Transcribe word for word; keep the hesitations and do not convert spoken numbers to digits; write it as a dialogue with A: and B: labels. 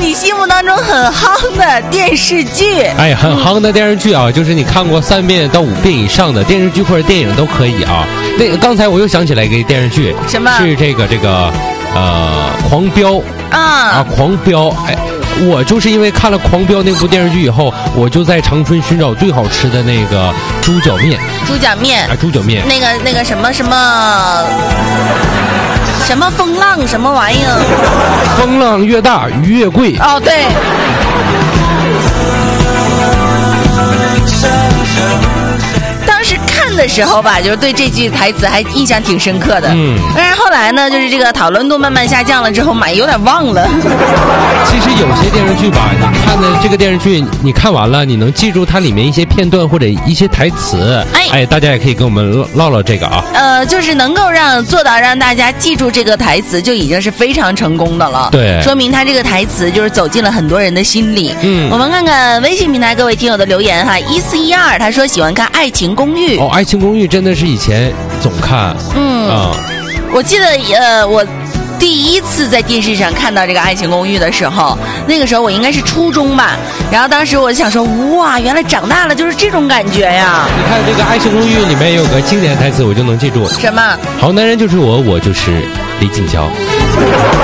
A: 你心目当中很夯的电视剧。
B: 哎，很夯的电视剧啊，就是你看过三遍到五遍以上的电视剧或者电影都可以啊。那个刚才我又想起来一个电视剧，
A: 什么？
B: 是这个这个呃《狂飙》
A: 啊
B: 啊，《狂飙》哎。我就是因为看了《狂飙》那部电视剧以后，我就在长春寻找最好吃的那个猪脚面。
A: 猪脚面
B: 啊，猪脚面。
A: 那个那个什么什么什么风浪什么玩意儿？
B: 风浪越大鱼越贵。
A: 哦，对。当时看的时候吧，就是对这句台词还印象挺深刻的。嗯，但是后来呢，就是这个讨论度慢慢下降了之后，买有点忘了。
B: 其实有些电视剧吧，你看的这个电视剧，你看完了，你能记住它里面一些片段或者一些台词。哎，哎，大家也可以跟我们唠唠这个啊。
A: 呃，就是能够让做到让大家记住这个台词，就已经是非常成功的了。
B: 对，
A: 说明他这个台词就是走进了很多人的心里。嗯，我们看看微信平台各位听友的留言哈，一四一二他说喜欢看《爱情公寓》。
B: 哦，《爱情公寓》真的是以前总看。嗯啊，
A: 我记得呃我。第一次在电视上看到这个《爱情公寓》的时候，那个时候我应该是初中吧，然后当时我就想说，哇，原来长大了就是这种感觉呀！
B: 你看这个《爱情公寓》里面有个经典台词，我就能记住，
A: 什么？
B: 好男人就是我，我就是李锦交。